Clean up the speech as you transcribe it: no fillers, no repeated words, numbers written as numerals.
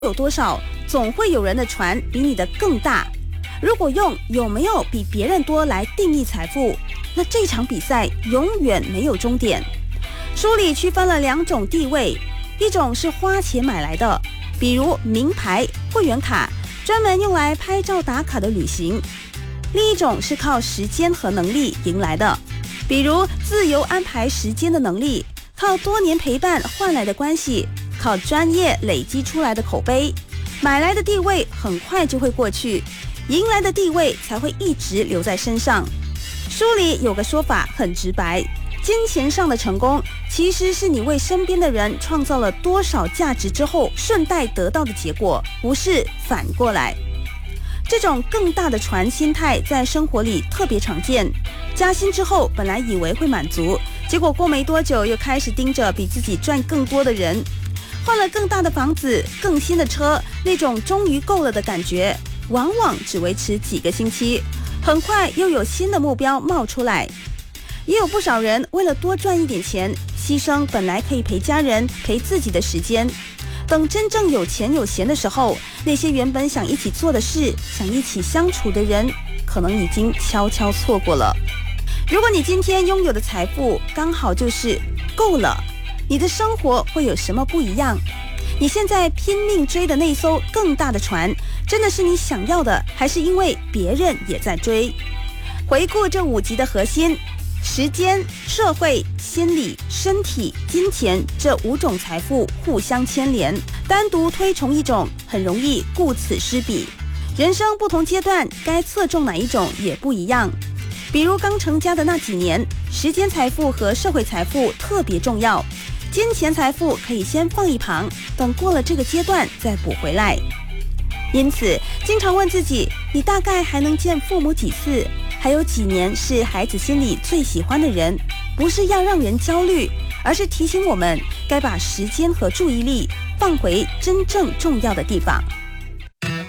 有多少，总会有人的船比你的更大。如果用有没有比别人多来定义财富，那这场比赛永远没有终点。书里区分了2种地位，一种是花钱买来的，比如名牌、会员卡，专门用来拍照打卡的旅行；另一种是靠时间和能力赢来的，比如自由安排时间的能力，靠多年陪伴换来的关系，靠专业累积出来的口碑。买来的地位很快就会过去，赢来的地位才会一直留在身上。书里有个说法很直白，金钱上的成功其实是你为身边的人创造了多少价值之后顺带得到的结果，不是反过来。这种更大的船心态在生活里特别常见。加薪之后本来以为会满足，结果过没多久又开始盯着比自己赚更多的人。换了更大的房子、更新的车，那种终于够了的感觉往往只维持几个星期，很快又有新的目标冒出来。也有不少人为了多赚一点钱，牺牲本来可以陪家人、陪自己的时间。等真正有钱有闲的时候，那些原本想一起做的事、想一起相处的人，可能已经悄悄错过了。如果你今天拥有的财富刚好就是够了，你的生活会有什么不一样？你现在拼命追的那艘更大的船，真的是你想要的，还是因为别人也在追？回顾这5集的核心：时间、社会、心理、身体、金钱这5种财富互相牵连，单独推崇一种很容易顾此失彼。人生不同阶段该侧重哪一种也不一样。比如刚成家的那几年，时间财富和社会财富特别重要，金钱财富可以先放一旁，等过了这个阶段再补回来。因此经常问自己，你大概还能见父母几次？还有几年是孩子心里最喜欢的人？不是要让人焦虑，而是提醒我们该把时间和注意力放回真正重要的地方。